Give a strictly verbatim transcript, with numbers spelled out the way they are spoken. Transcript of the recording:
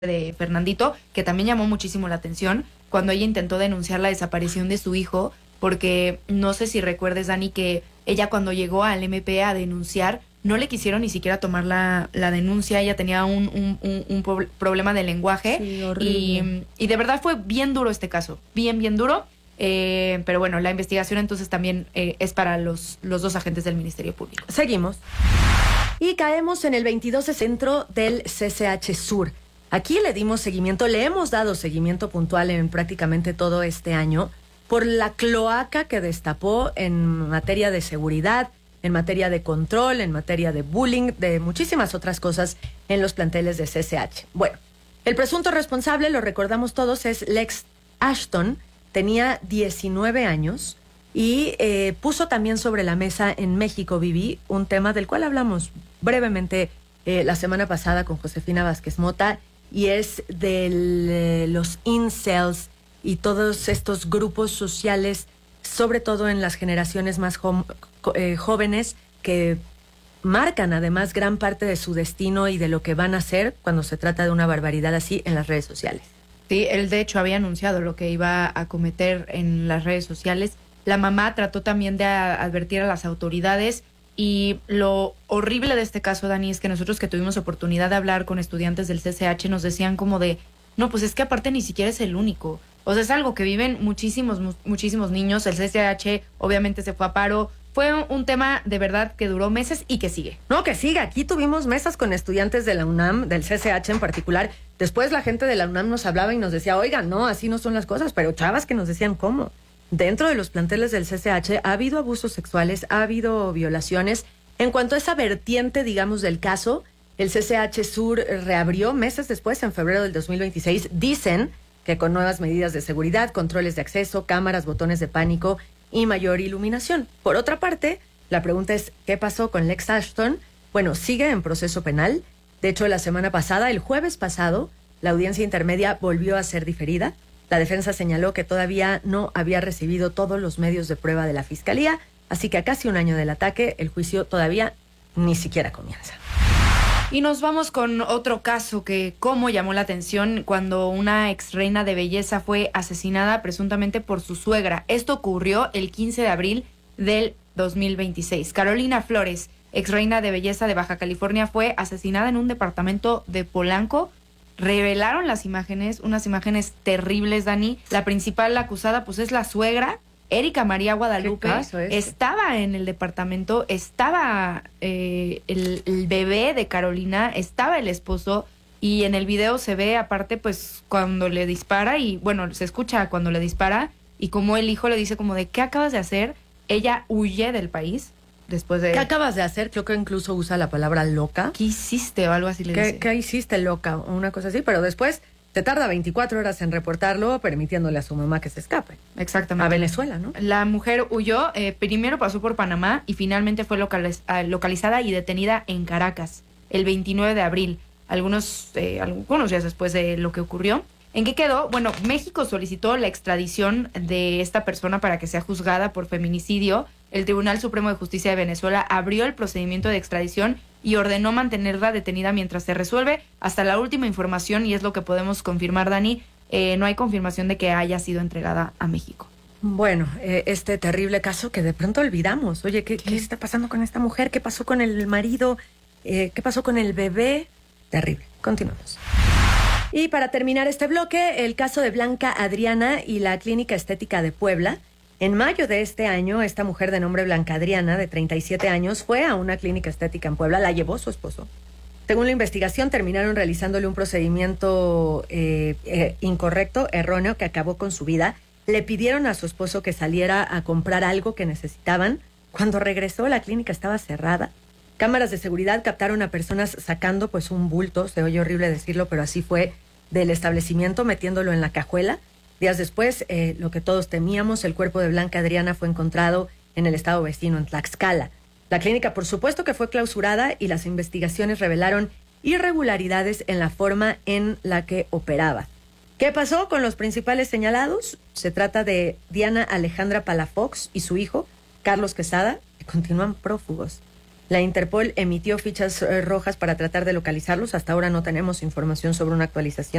de Fernandito, que también llamó muchísimo la atención cuando ella intentó denunciar la desaparición de su hijo, porque no sé si recuerdes, Dani, que ella cuando llegó al M P a denunciar, no le quisieron ni siquiera tomar la, la denuncia. Ella tenía un, un, un, un problema de lenguaje. Sí, y, y de verdad fue bien duro este caso, bien, bien duro. Eh, pero bueno, la investigación entonces también eh, es para los, los dos agentes del Ministerio Público. Seguimos. Y caemos en el veintidós Centro del C C H Sur. Aquí le dimos seguimiento, le hemos dado seguimiento puntual en prácticamente todo este año por la cloaca que destapó en materia de seguridad, en materia de control, en materia de bullying, de muchísimas otras cosas en los planteles de C C H. Bueno, el presunto responsable, lo recordamos todos, es Lex Ashton. Tenía diecinueve años y eh, puso también sobre la mesa en México, Vivi, un tema del cual hablamos brevemente eh, la semana pasada con Josefina Vázquez Mota, y es de los incels y todos estos grupos sociales, sobre todo en las generaciones más jo eh, jóvenes, que marcan además gran parte de su destino y de lo que van a hacer cuando se trata de una barbaridad así en las redes sociales. Sí, él de hecho había anunciado lo que iba a cometer en las redes sociales. La mamá trató también de advertir a las autoridades, y lo horrible de este caso, Dani, es que nosotros que tuvimos oportunidad de hablar con estudiantes del C C H nos decían como de, no, pues es que aparte ni siquiera es el único. O sea, es algo que viven muchísimos, muchísimos niños. El C C H obviamente se fue a paro. Fue un tema de verdad que duró meses y que sigue. No, que sigue. Aquí tuvimos mesas con estudiantes de la UNAM, del C C H en particular. Después la gente de la UNAM nos hablaba y nos decía, oigan, no, así no son las cosas, pero chavas que nos decían cómo. Dentro de los planteles del C C H ha habido abusos sexuales, ha habido violaciones. En cuanto a esa vertiente, digamos, del caso, el C C H Sur reabrió meses después, en febrero del dos mil veintiséis. Dicen que con nuevas medidas de seguridad, controles de acceso, cámaras, botones de pánico y mayor iluminación. Por otra parte, la pregunta es, ¿qué pasó con Lex Ashton? Bueno, sigue en proceso penal. De hecho, la semana pasada, el jueves pasado, la audiencia intermedia volvió a ser diferida. La defensa señaló que todavía no había recibido todos los medios de prueba de la Fiscalía, así que a casi un año del ataque, el juicio todavía ni siquiera comienza. Y nos vamos con otro caso que cómo llamó la atención cuando una ex reina de belleza fue asesinada presuntamente por su suegra. Esto ocurrió el quince de abril del dos mil veintiséis. Carolina Flores, ex reina de belleza de Baja California, fue asesinada en un departamento de Polanco. Revelaron las imágenes, unas imágenes terribles, Dani. La principal acusada pues es la suegra, Erika María Guadalupe. Estaba en el departamento, estaba eh, el, el bebé de Carolina, estaba el esposo, y en el video se ve aparte pues cuando le dispara, y bueno, se escucha cuando le dispara, y como el hijo le dice como de, ¿qué acabas de hacer? Ella huye del país. Después de... ¿Qué acabas de hacer? Creo que incluso usa la palabra loca. ¿Qué hiciste? O algo así le ¿Qué, dice. ¿Qué hiciste, loca? O una cosa así, pero después te tarda veinticuatro horas en reportarlo, permitiéndole a su mamá que se escape. Exactamente. A Venezuela, ¿no? La mujer huyó, eh, primero pasó por Panamá y finalmente fue localiz localizada y detenida en Caracas el veintinueve de abril, algunos, eh, algunos días después de lo que ocurrió. ¿En qué quedó? Bueno, México solicitó la extradición de esta persona para que sea juzgada por feminicidio. El Tribunal Supremo de Justicia de Venezuela abrió el procedimiento de extradición y ordenó mantenerla detenida mientras se resuelve. Hasta la última información, y es lo que podemos confirmar, Dani, eh, no hay confirmación de que haya sido entregada a México. Bueno, eh, este terrible caso que de pronto olvidamos. Oye, ¿qué, ¿qué? ¿qué está pasando con esta mujer? ¿Qué pasó con el marido? Eh, ¿Qué pasó con el bebé? Terrible. Continuamos. Y para terminar este bloque, el caso de Blanca Adriana y la Clínica Estética de Puebla. En mayo de este año, esta mujer de nombre Blanca Adriana, de treinta y siete años, fue a una clínica estética en Puebla, la llevó su esposo. Según la investigación, terminaron realizándole un procedimiento eh, eh, incorrecto, erróneo, que acabó con su vida. Le pidieron a su esposo que saliera a comprar algo que necesitaban. Cuando regresó, la clínica estaba cerrada. Cámaras de seguridad captaron a personas sacando pues un bulto, se oye horrible decirlo, pero así fue, del establecimiento, metiéndolo en la cajuela. Días después, eh, lo que todos temíamos, el cuerpo de Blanca Adriana fue encontrado en el estado vecino, en Tlaxcala. La clínica, por supuesto, que fue clausurada y las investigaciones revelaron irregularidades en la forma en la que operaba. ¿Qué pasó con los principales señalados? Se trata de Diana Alejandra Palafox y su hijo, Carlos Quesada, que continúan prófugos. La Interpol emitió fichas eh, rojas para tratar de localizarlos. Hasta ahora no tenemos información sobre una actualización